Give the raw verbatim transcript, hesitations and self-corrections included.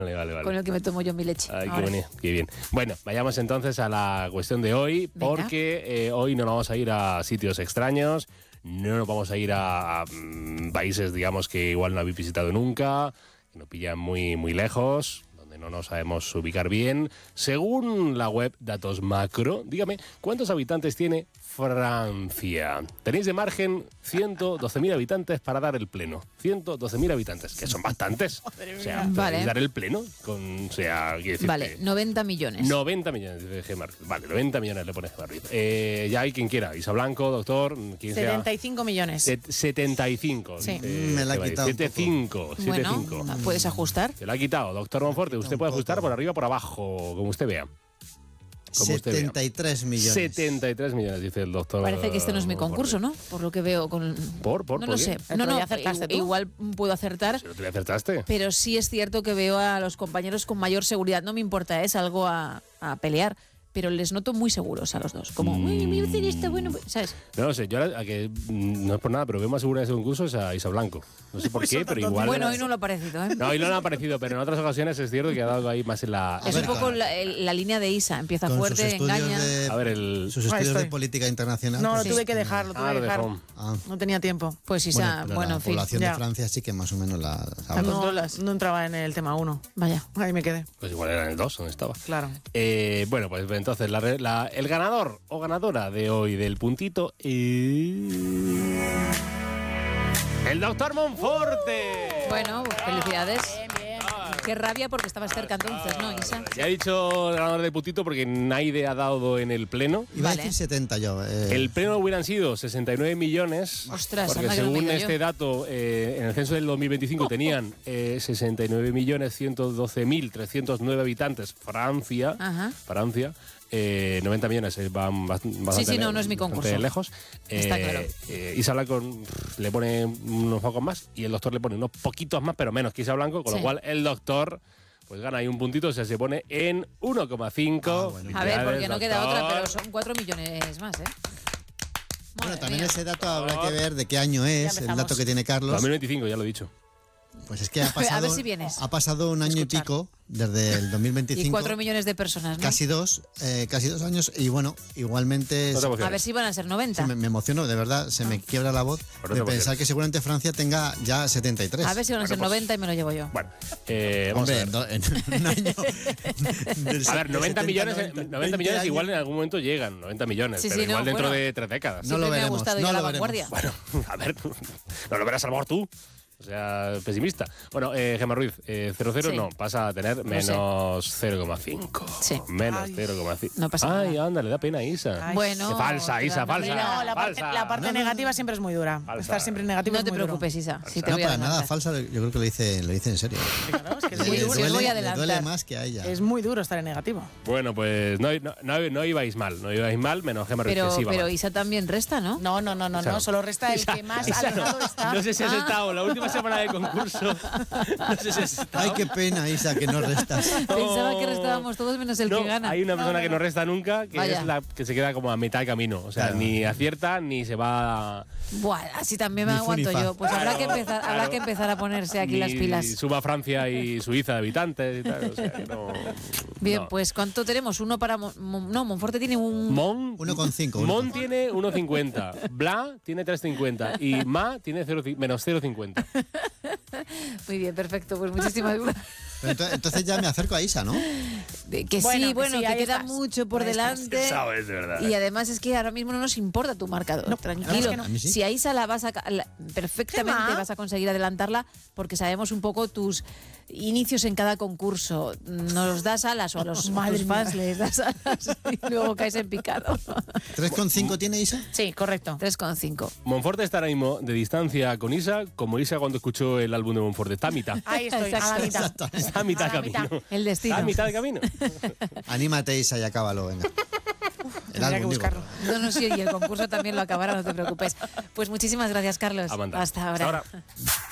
Vale, vale, vale. Con el que me tomo yo mi leche. Ay, qué, bonito, qué bien. Bueno, vayamos entonces a la cuestión de hoy, Venga. porque eh, hoy no vamos a ir a sitios extraños, no nos vamos a ir a, a mm, países, digamos, que igual no habéis visitado nunca, que nos pillan muy, muy lejos, donde no nos sabemos ubicar bien. Según la web Datos Macro, dígame, ¿cuántos habitantes tiene Francia? Tenéis de margen ciento doce mil habitantes para dar el pleno. ciento doce mil habitantes, que son bastantes. O sea, Vale. podéis dar el pleno con, o sea, quiero decir Vale, que noventa millones. noventa millones de Gemma Ruiz. Vale, noventa millones le pone Gemma Ruiz. Eh, ya hay quien quiera. Isa Blanco, doctor, quien sea. setenta y cinco millones. Set- setenta y cinco. Sí. Eh, Me la ha Gemma Ruiz. quitado un setenta y cinco. setenta y cinco. Bueno, ¿puedes ajustar? Se lo ha quitado, doctor Monforte. Usted puede ajustar por arriba o por abajo, como usted vea. Como usted vea. setenta y tres millones. setenta y tres millones, dice el doctor. Parece que este no es mi Monforte. concurso, ¿no? Por lo que veo con... ¿Por? ¿Por? No ¿Por lo qué? sé. El No, otro no, día acertaste tú. igual puedo acertar, Si no te le acertaste. pero sí es cierto que veo a los compañeros con mayor seguridad. No me importa, es algo a, a pelear, pero les noto muy seguros a los dos. Como, uy, me dicen esto, bueno, pues", ¿sabes? No lo sé, yo a, a que mm, no es por nada, pero veo más segura de ese concurso es a Isa Blanco. No sé por qué, pero igual. Bueno, era- hoy no lo ha parecido, ¿eh? No, hoy no le ha parecido, pero en otras ocasiones es cierto que ha dado ahí más en la. Es ver, un poco claro. la, el- la línea de Isa. Empieza Con fuerte, sus estudios engaña. de, A ver, el. sus Ahí estudios estoy. de política internacional. No, lo pues, tuve que dejar, lo tuve Ah, que lo dejar. dejó. Ah, No tenía tiempo. Pues Isa, pero bueno, la en fin. población ya. de Francia sí que más o menos la No, sabe. controlas. no entraba en el tema uno. Vaya. Ahí me quedé. Pues igual era en el dos, donde estaba. Claro. Eh, bueno, pues entonces la re- la- el ganador o ganadora de hoy del puntito es. ¡El doctor Monforte! Bueno, pues felicidades. Qué rabia porque estabas cerca entonces, ¿no, Isa? Ya he dicho el ganador del puntito porque Naide ha dado en el pleno. Iba Vale. a decir setenta yo. eh, El pleno hubieran sido sesenta y nueve millones. Ostras, porque anda que no me según digo este yo. dato, eh, en el censo del dos mil veinticinco tenían eh, sesenta y nueve millones ciento doce mil trescientos nueve habitantes. Francia. Ajá. Francia. Eh, noventa millones eh, van bast- bastante, sí, no, no es mi bastante concurso. lejos. Está Eh, claro. eh, Isa Blanco pff, le pone unos pocos más y el doctor le pone unos poquitos más, pero menos que Isa Blanco, con Sí. lo cual el doctor pues gana ahí un puntito, o sea, se pone en uno coma cinco. Ah, bueno. A ver, porque no queda otra, pero son son cuatro millones más, ¿eh? Bueno, Madre también mía. ese dato habrá que ver de qué año es, el empezamos. dato que tiene Carlos. dos mil veinticinco, ya lo he dicho. Pues es que ha pasado, A ver si vienes. ha pasado un año Escuchar. y pico desde el dos mil Y veinticinco. cuatro millones de personas, ¿no? Casi dos, eh, casi dos años. Y bueno, igualmente No te se- emociones. A ver si van a ser noventa. se me, me emociono, de verdad, se me quiebra la voz Por de eso pensar emociones. que seguramente Francia tenga ya setenta y tres. A ver si van a ser Bueno, pues- noventa y me lo llevo yo. Bueno, eh, vamos Hombre, a ver. en, do- en un año. del A ver, se- noventa de millones, setenta, noventa veinte millones años. igual en algún momento llegan, noventa millones, Sí, pero sí, no, igual dentro bueno. de tres décadas. No Siempre lo me ha veremos, gustado no ya lo la veremos. vanguardia. Bueno, a ver, no lo verás a lo mejor tú. O sea, pesimista. Bueno, eh, Gemma Ruiz, eh, cero cero Sí. no, pasa a tener sé. menos cero coma cinco. Sí. Menos Ay. cero coma cinco. No pasa Ay, nada. anda, le da pena a Isa. Ay. Bueno. Qué falsa, otra Isa, vez. falsa. No, la parte, falsa. la parte negativa siempre es muy dura. Falsa. Estar siempre en negativo No es te muy duro. preocupes, Isa. Si te No, voy a para nada adelantar. falsa, yo creo que lo dice, lo dice en serio. Claro, es que es Le muy Sí, duro. sí, os voy a duele, le duele adelantar. más que a ella. Es muy duro estar en negativo. Bueno, pues no, no, no, no ibais mal, no ibais mal, menos Gemma Ruiz, Pero, que sí iba pero mal. Isa también resta, ¿no? No, no, no, no, Isa no. no. Solo resta el Isa- que más Isa alejado no. está. No sé si has Ah. estado la última semana del concurso. No sé si has estado. Ay, qué pena, Isa, que no restas. Pensaba que restábamos todos menos el No, que gana. hay una persona que no resta nunca, que Vaya. es la que se queda como a mitad de camino. O sea, Claro. ni acierta ni se va. Buah, así también me Ni fu ni aguanto fa. yo. Pues habrá que Claro, empezar, habrá claro. que empezar a ponerse aquí ni las pilas. Suba Francia y Suiza de habitantes y tal. O sea, que no. Bien, no. pues ¿cuánto tenemos? Uno para... Mon- Mon- no, Monforte tiene un... Mon, uno coma cinco. Mon tiene uno coma cincuenta, Bla tiene tres coma cincuenta y Ma tiene cero, menos cero coma cincuenta. Muy bien, perfecto. Pues muchísimas gracias. Pero ento- entonces ya me acerco a Isa, ¿no? Que Bueno, sí, que bueno, sí, que ahí queda estás. mucho por Ahí estás. delante. Sabes, de verdad. Y además es que ahora mismo no nos importa tu marcador. No, tranquilo. claro, es que no. A mí sí. Si a Isa la vas a ca- la- perfectamente Gemma. vas a conseguir adelantarla porque sabemos un poco tus inicios en cada concurso. Nos das alas o a los, a Madre tus fans mía. les das alas y luego caes en picado. ¿tres coma cinco tiene Isa? Sí, correcto. tres coma cinco. Monforte está ahora mismo de distancia con Isa, como Isa cuando escuchó el álbum de Monforte. Está a mitad. Ahí estoy, a la Exacto. mitad. Está a mitad A la de camino. mitad. El destino. Está a mitad de camino. Anímate, Isa, y acábalo, venga. El Tendría que álbum, digo. buscarlo. No, no, sí, y el concurso también lo acabará, no te preocupes. Pues muchísimas gracias, Carlos. A mandar. Hasta ahora. Hasta ahora.